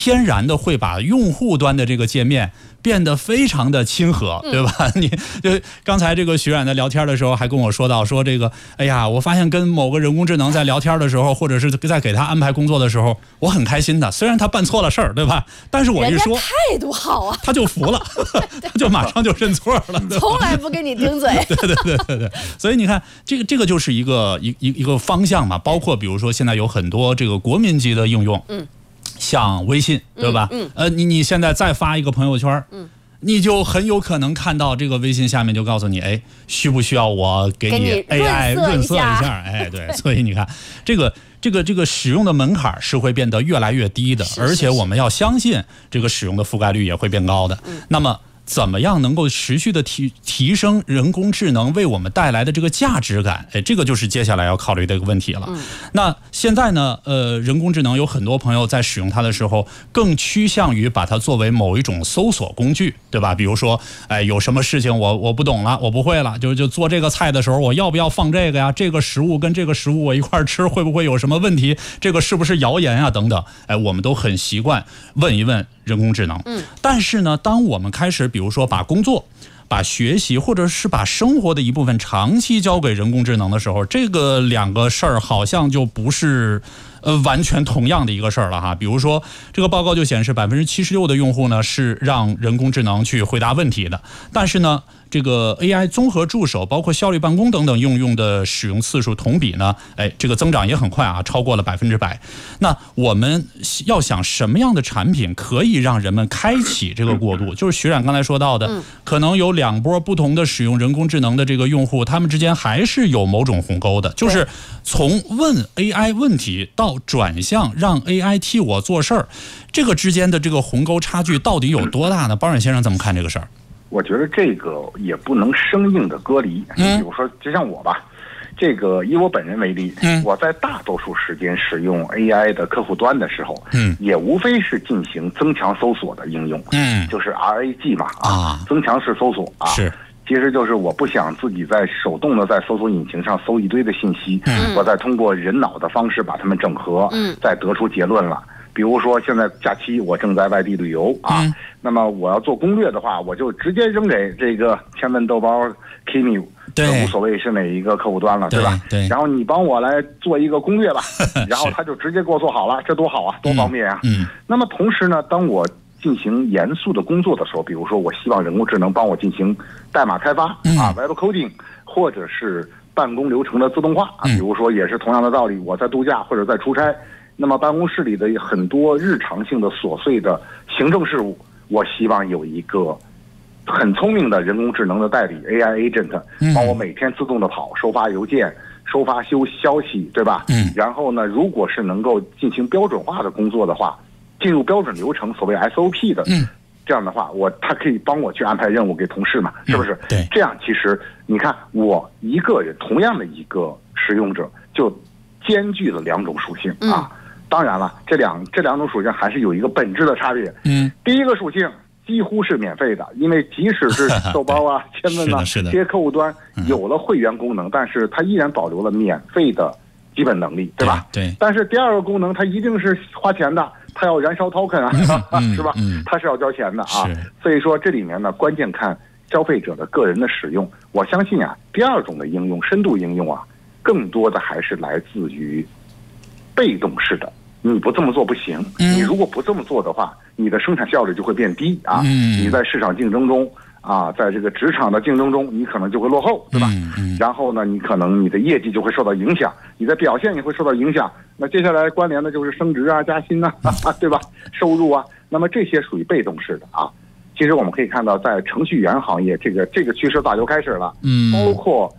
天然的会把用户端的这个界面变得非常的亲和，对吧？你就刚才这个徐冉在聊天的时候还跟我说到说这个，哎呀，我发现跟某个人工智能在聊天的时候，或者是在给他安排工作的时候，我很开心的。虽然他办错了事儿，对吧？但是我一说， 态度好啊， 他就服了，他就马上就认错了， 从来不跟你顶嘴。 对。所以你看，这个就是一个方向嘛。包括比如说现在有很多这个国民级的应用，像微信，对吧？你现在再发一个朋友圈，你就很有可能看到这个微信下面就告诉你，哎，需不需要我给你 AI 润色一下？哎，对，所以你看，这个使用的门槛是会变得越来越低的，而且我们要相信这个使用的覆盖率也会变高的。那么怎么样能够持续的提升人工智能为我们带来的这个价值感？哎，这个就是接下来要考虑的一个问题了。那现在呢，人工智能有很多朋友在使用它的时候，更趋向于把它作为某一种搜索工具，对吧？比如说，哎，有什么事情我不懂了，我不会了，就做这个菜的时候，我要不要放这个呀？这个食物跟这个食物我一块吃，会不会有什么问题？这个是不是谣言啊？等等，哎，我们都很习惯问一问人工智能。但是呢，当我们开始比如说把工作、把学习或者是把生活的一部分长期交给人工智能的时候，这个两个事儿好像就不是完全同样的一个事儿了哈。比如说这个报告就显示76%的用户呢是让人工智能去回答问题的，但是呢这个 AI 综合助手包括效率办公等等应用的使用次数同比呢，哎，这个增长也很快啊，超过了100%。那我们要想什么样的产品可以让人们开启这个过渡，就是徐冉刚才说到的，可能有2波不同的使用人工智能的这个用户，他们之间还是有某种鸿沟的，就是从问 AI 问题到转向让 AI 替我做事儿，这个之间的这个鸿沟差距到底有多大呢？包冉先生怎么看这个事儿？ 我觉得这个也不能生硬的割离。比如说，就像我吧，这个以我本人为例，我在大多数时间使用 AI 的客户端的时候，也无非是进行增强搜索的应用，就是 RAG 嘛，增强式搜索啊，是。其实就是我不想自己在手动的在搜索引擎上搜一堆的信息，我再通过人脑的方式把它们整合，再得出结论了。比如说现在假期我正在外地旅游啊，那么我要做攻略的话，我就直接扔给这个千问豆包 Kimi， 无所谓是哪一个客户端了，对吧？对。然后你帮我来做一个攻略吧，然后他就直接给我做好了，这多好啊，多方便啊。那么同时呢，当我进行严肃的工作的时候，比如说我希望人工智能帮我进行代码开发Web coding， 或者是办公流程的自动化比如说也是同样的道理，我在度假或者在出差，那么办公室里的很多日常性的琐碎的行政事务，我希望有一个很聪明的人工智能的代理 AI agent 帮我每天自动的跑，收发邮件，收发消息，对吧？然后呢，如果是能够进行标准化的工作的话，进入标准流程，所谓 SOP 的，这样的话，他可以帮我去安排任务给同事嘛，是不是？对，这样其实你看，我一个人同样的一个使用者，就兼具了2种属性啊。当然了，这两种属性还是有一个本质的差别。第一个属性几乎是免费的，因为即使是豆包啊、千问啊这些客户端有了会员功能，但是它依然保留了免费的基本能力，对吧？对。但是第二个功能它一定是花钱的，它要燃烧 token 啊，是吧？它是要交钱的啊。所以说这里面呢，关键看消费者的个人的使用。我相信啊，第二种的应用，深度应用啊，更多的还是来自于被动式的。你不这么做不行，你如果不这么做的话，你的生产效率就会变低啊。你在市场竞争中啊，在这个职场的竞争中，你可能就会落后，对吧？然后呢，你可能你的业绩就会受到影响，你的表现也会受到影响。那接下来关联的就是升职啊、加薪啊，对吧？收入啊，那么这些属于被动式的啊。其实我们可以看到，在程序员行业，这个趋势早就开始了。包括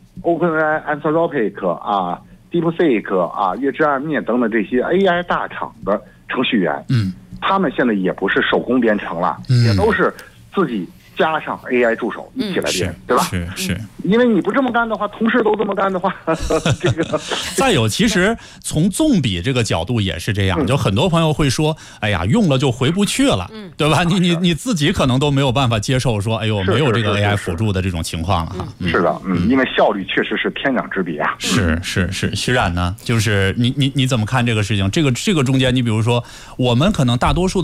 OpenAI、Anthropic 啊。DeepSeek 啊、月之暗面等等这些 AI 大厂的程序员，他们现在也不是手工编程了，也都是自己加上 AI 助手一起来编，对吧？ 是。 因为你不这么干的话，同事都这么干的话，这个。 再有，其实从纵比这个角度也是这样，就很多朋友会说，哎呀，用了就回不去了，对吧？你自己可能都没有办法接受说，哎呦，没有这个 AI 辅助的这种情况了哈。 是的，因为效率确实是天壤之别啊。 是。徐冉呢，就是你怎么看这个事情？这个中间，你比如说，我们可能大多数的